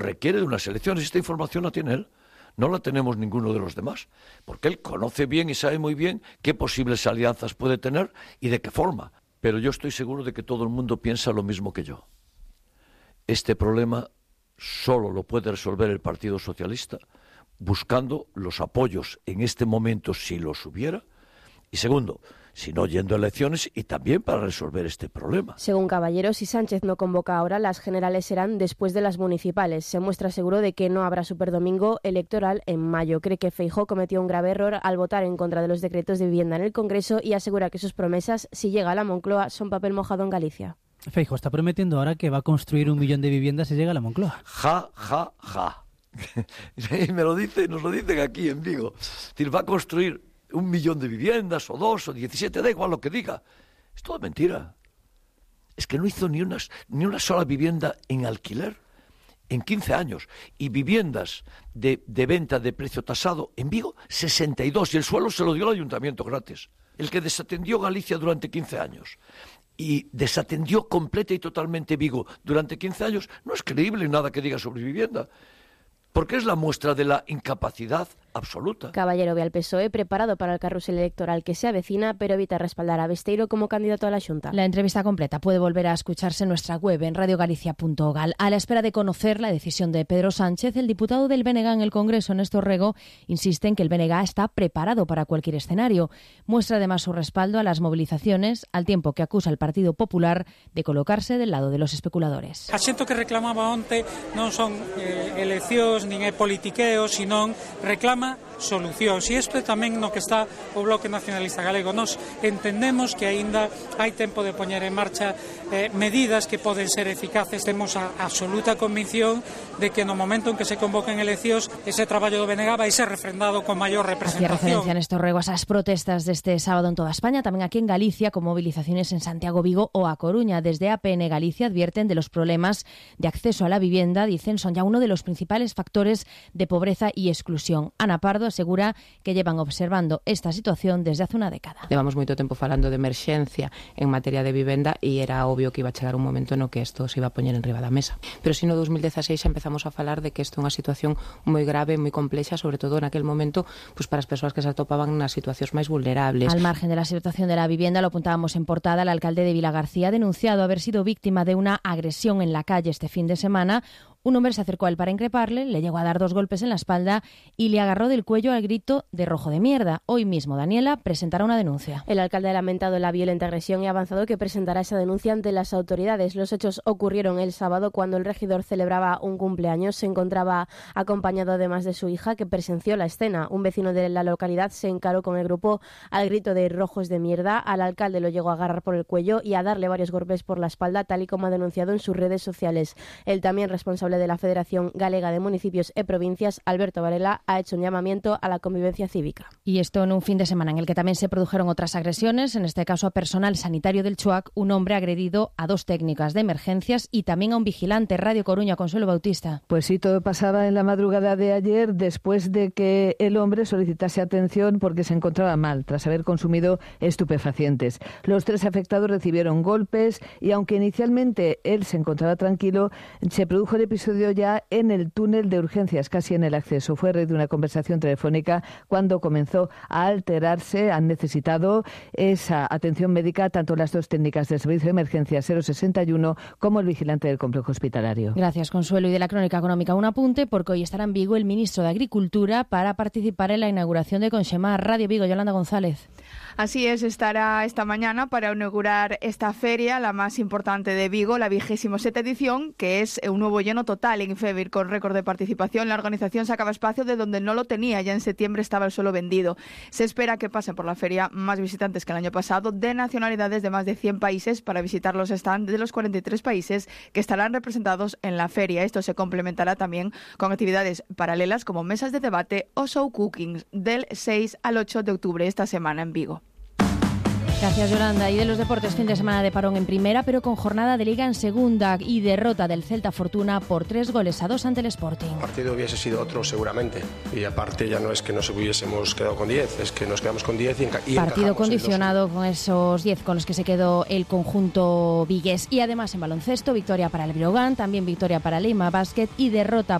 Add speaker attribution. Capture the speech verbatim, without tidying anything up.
Speaker 1: requiere de unas elecciones. Esta información la tiene él. No la tenemos ninguno de los demás, porque él conoce bien y sabe muy bien qué posibles alianzas puede tener y de qué forma. Pero yo estoy seguro de que todo el mundo piensa lo mismo que yo. Este problema solo lo puede resolver el Partido Socialista buscando los apoyos en este momento, si los hubiera, y segundo, si no yendo a elecciones, y también para resolver este problema.
Speaker 2: Según Caballero, si Sánchez no convoca ahora, las generales serán después de las municipales. Se muestra seguro de que no habrá superdomingo electoral en mayo. Cree que Feijóo cometió un grave error al votar en contra de los decretos de vivienda en el Congreso y asegura que sus promesas, si llega a la Moncloa, son papel mojado en Galicia.
Speaker 3: Feijóo está prometiendo ahora que va a construir un millón de viviendas si llega a la Moncloa.
Speaker 1: Ja, ja, ja. Y me lo dice, nos lo dicen aquí en Vigo. Es decir, va a construir un millón de viviendas, o dos, o diecisiete, da igual lo que diga. Es todo mentira. Es que no hizo ni una, ni una sola vivienda en alquiler en quince años. Y viviendas de, de venta de precio tasado en Vigo, sesenta y dos. Y el suelo se lo dio al ayuntamiento gratis. El que desatendió Galicia durante quince años. Y desatendió completa y totalmente Vigo durante quince años. No es creíble nada que diga sobre vivienda. Porque es la muestra de la incapacidad absoluta.
Speaker 2: Caballero ve al P S O E preparado para el carrusel electoral que se avecina, pero evita respaldar a Besteiro como candidato a la Xunta.
Speaker 4: La entrevista completa puede volver a escucharse en nuestra web en radiogalicia punto gal. A la espera de conocer la decisión de Pedro Sánchez, el diputado del B N G en el Congreso, Néstor Rego, insiste en que el B N G está preparado para cualquier escenario. Muestra además su respaldo a las movilizaciones, al tiempo que acusa al Partido Popular de colocarse del lado de los especuladores.
Speaker 5: Axento que reclamaba onte non son eh, eleccións nin é politiqueo, senón reclama solucións. E isto é tamén no que está o Bloque Nacionalista Galego. Nos entendemos que aínda hai tempo de poñer en marcha eh, medidas que poden ser eficaces. Temos a absoluta convicción de que no momento en que se convoquen eleccións, ese traballo do B N G vai ser refrendado con maior representación.
Speaker 4: Hacía referencia Néstor Rego a esas protestas deste sábado en toda España, tamén aquí en Galicia, con movilizaciones en Santiago, Vigo ou A Coruña. Desde A P N Galicia advierten de los problemas de acceso a la vivienda. Dicen son ya uno de los principales factores de pobreza y exclusión. Ana Pardo asegura que llevan observando esta situación desde hace una década.
Speaker 6: Levamos moito tempo falando de emerxencia en materia de vivenda e era obvio que iba a chegar un momento no que isto se iba a poñer en riba da mesa. Pero si no dos mil dezaseis xa empezamos a falar de que isto é unha situación moi grave, moi complexa, sobre todo naquel momento pues para as persoas que se atopaban nas situacións máis vulnerables.
Speaker 4: Al margen de la situación de la vivienda, lo apuntábamos en portada, el alcalde de Vilagarcía ha denunciado haber sido víctima de una agresión en la calle este fin de semana. Un hombre se acercó a él para increparle, le llegó a dar dos golpes en la espalda y le agarró del cuello al grito de rojo de mierda. Hoy mismo Daniela presentará una denuncia.
Speaker 2: El alcalde ha lamentado la violenta agresión y ha avanzado que presentará esa denuncia ante las autoridades. Los hechos ocurrieron el sábado cuando el regidor celebraba un cumpleaños. Se encontraba acompañado además de su hija, que presenció la escena. Un vecino de la localidad se encaró con el grupo al grito de rojos de mierda. Al alcalde lo llegó a agarrar por el cuello y a darle varios golpes por la espalda, tal y como ha denunciado en sus redes sociales. El también responsable de la Federación Galega de Municipios e Provincias, Alberto Varela, ha hecho un llamamiento a la convivencia cívica.
Speaker 4: Y esto en un fin de semana en el que también se produjeron otras agresiones, en este caso a personal sanitario del Chuac. Un hombre agredido a dos técnicas de emergencias y también a un vigilante. Radio Coruña, Consuelo Bautista.
Speaker 7: Pues sí, todo pasaba en la madrugada de ayer después de que el hombre solicitase atención porque se encontraba mal tras haber consumido estupefacientes. Los tres afectados recibieron golpes y aunque inicialmente él se encontraba tranquilo, se produjo el episodio ya en el túnel de urgencias, casi en el acceso. Fue red de una conversación telefónica cuando comenzó a alterarse. Han necesitado esa atención médica tanto las dos técnicas del servicio de emergencia cero sesenta y uno como el vigilante del complejo hospitalario.
Speaker 4: Gracias, Consuelo. Y de la crónica económica un apunte, porque hoy estará en Vigo el ministro de Agricultura para participar en la inauguración de Conxemar. Radio Vigo, Yolanda González.
Speaker 8: Así es, estará esta mañana para inaugurar esta feria, la más importante de Vigo, la vigésima sexta edición, que es un nuevo lleno total en Infebir, con récord de participación. La organización sacaba espacio de donde no lo tenía, ya en septiembre estaba el suelo vendido. Se espera que pasen por la feria más visitantes que el año pasado, de nacionalidades de más de cien países, para visitar los stands de los cuarenta y tres países que estarán representados en la feria. Esto se complementará también con actividades paralelas como mesas de debate o show cooking del seis al ocho de octubre esta semana en Vigo.
Speaker 4: Gracias, Yolanda. Y de los deportes, fin de semana de parón en primera, pero con jornada de Liga en segunda y derrota del Celta Fortuna por tres goles a dos ante el Sporting.
Speaker 9: El partido hubiese sido otro seguramente. Y aparte ya no es que nos hubiésemos quedado con diez, es que nos quedamos con diez y, enca- y
Speaker 4: partido condicionado con esos diez con los que se quedó el conjunto vigués. Y además en baloncesto, victoria para el Breogán, también victoria para el Lima Basket y derrota